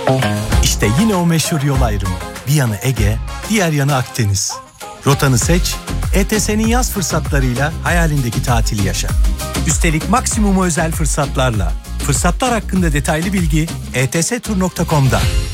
İşte yine o meşhur yol ayrımı. Bir yanı Ege, diğer yanı Akdeniz. Rotanı seç, ETS'nin yaz fırsatlarıyla hayalindeki tatili yaşa. Üstelik maksimum özel fırsatlarla. Fırsatlar hakkında detaylı bilgi etstur.com'da.